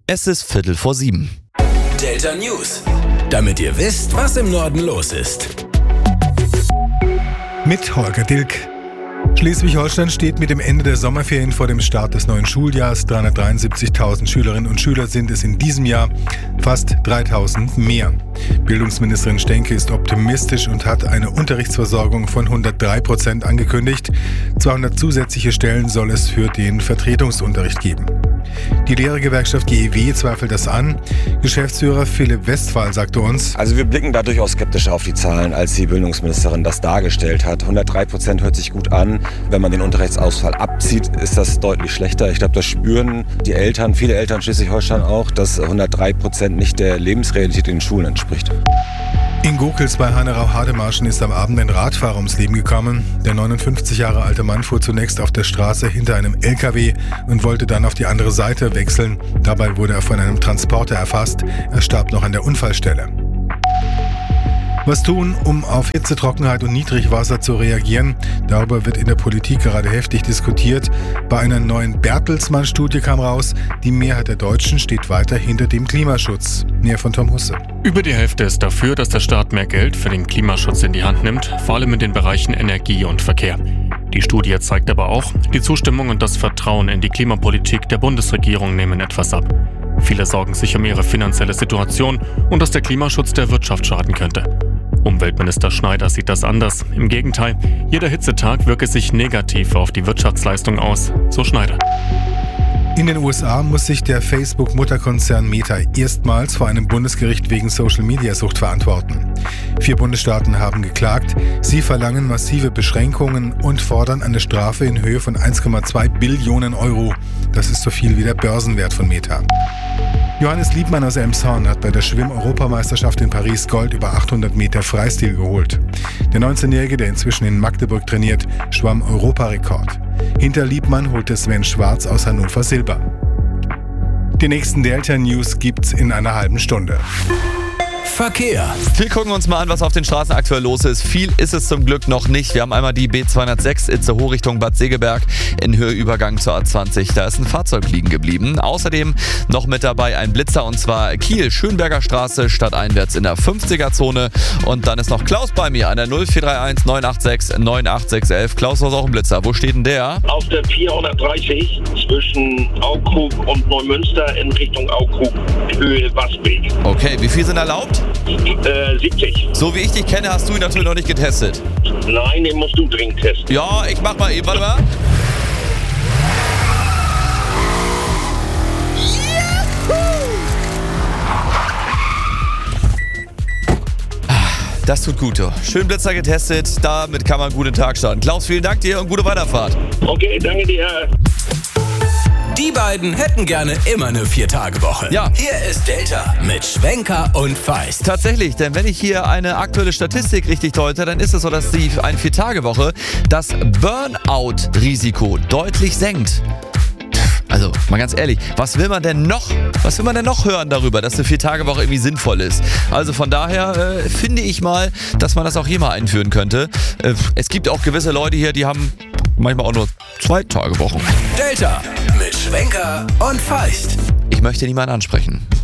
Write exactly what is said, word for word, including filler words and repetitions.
Es ist Viertel vor sieben. Delta News, damit ihr wisst, was im Norden los ist. Mit Holger Dilk. Schleswig-Holstein steht mit dem Ende der Sommerferien vor dem Start des neuen Schuljahrs. dreihundertdreiundsiebzigtausend Schülerinnen und Schüler sind es in diesem Jahr, fast dreitausend mehr. Bildungsministerin Stenke ist optimistisch und hat eine Unterrichtsversorgung von hundertdrei Prozent angekündigt. zweihundert zusätzliche Stellen soll es für den Vertretungsunterricht geben. Die Lehrergewerkschaft G E W zweifelt das an. Geschäftsführer Philipp Westphal sagte uns: Also wir blicken da durchaus skeptischer auf die Zahlen, als die Bildungsministerin das dargestellt hat. hundertdrei Prozent hört sich gut an. Wenn man den Unterrichtsausfall abzieht, ist das deutlich schlechter. Ich glaube, das spüren die Eltern, viele Eltern Schleswig-Holstein auch, dass hundertdrei Prozent nicht der Lebensrealität in den Schulen entspricht. In Gokels bei Hannerau-Hademarschen ist am Abend ein Radfahrer ums Leben gekommen. Der neunundfünfzig Jahre alte Mann fuhr zunächst auf der Straße hinter einem L K W und wollte dann auf die andere Seite wechseln. Dabei wurde er von einem Transporter erfasst. Er starb noch an der Unfallstelle. Was tun, um auf Hitze, Trockenheit und Niedrigwasser zu reagieren? Darüber wird in der Politik gerade heftig diskutiert. Bei einer neuen Bertelsmann-Studie kam raus, die Mehrheit der Deutschen steht weiter hinter dem Klimaschutz. Näher von Tom Husse. Über die Hälfte ist dafür, dass der Staat mehr Geld für den Klimaschutz in die Hand nimmt, vor allem in den Bereichen Energie und Verkehr. Die Studie zeigt aber auch, die Zustimmung und das Vertrauen in die Klimapolitik der Bundesregierung nehmen etwas ab. Viele sorgen sich um ihre finanzielle Situation und dass der Klimaschutz der Wirtschaft schaden könnte. Umweltminister Schneider sieht das anders. Im Gegenteil, jeder Hitzetag wirke sich negativ auf die Wirtschaftsleistung aus, so Schneider. In den U S A muss sich der Facebook-Mutterkonzern Meta erstmals vor einem Bundesgericht wegen Social-Media-Sucht verantworten. Vier Bundesstaaten haben geklagt. Sie verlangen massive Beschränkungen und fordern eine Strafe in Höhe von eins Komma zwei Billionen Euro. Das ist so viel wie der Börsenwert von Meta. Johannes Liebmann aus Elmshorn hat bei der Schwimm-Europameisterschaft in Paris Gold über achthundert Meter Freistil geholt. Der neunzehnjährige, der inzwischen in Magdeburg trainiert, schwamm Europarekord. Hinter Liebmann holte Sven Schwarz aus Hannover Silber. Die nächsten Delta News gibt's in einer halben Stunde. Verkehr. Wir gucken uns mal an, was auf den Straßen aktuell los ist. Viel ist es zum Glück noch nicht. Wir haben einmal die B zweihundertsechs Itzehoe Richtung Bad Segeberg in Höheübergang zur A zwanzig. Da ist ein Fahrzeug liegen geblieben. Außerdem noch mit dabei ein Blitzer und zwar Kiel, Schönberger Straße, stadteinwärts in der fünfziger-Zone. Und dann ist noch Klaus bei mir an der null vier drei eins neun acht sechs neun acht sechs eins eins. Klaus, was auch ein Blitzer. Wo steht denn der? Auf der vierhundertdreißig zwischen Aukrug und Neumünster in Richtung Aukrug, Höhe Wasbeek. Okay, wie viel sind erlaubt? Äh, siebzig. So wie ich dich kenne, hast du ihn natürlich noch nicht getestet. Nein, den musst du dringend testen. Ja, ich mach mal eben, warte mal. Das tut gut. Schön Blitzer getestet, damit kann man einen guten Tag starten. Klaus, vielen Dank dir und gute Weiterfahrt. Okay, danke dir. Die beiden hätten gerne immer eine Vier-Tage-Woche. Ja. Hier ist Delta mit Schwenker und Feist. Tatsächlich, denn wenn ich hier eine aktuelle Statistik richtig deute, dann ist es so, dass die eine Vier-Tage-Woche das Burnout-Risiko deutlich senkt. Also, mal ganz ehrlich, was will man denn noch? Was will man denn noch hören darüber, dass eine Vier-Tage-Woche irgendwie sinnvoll ist? Also von daher äh, finde ich mal, dass man das auch hier mal einführen könnte. Äh, es gibt auch gewisse Leute hier, die haben manchmal auch nur Zwei-Tage-Wochen. Delta mit Schwenker und Feist. Ich möchte niemanden ansprechen.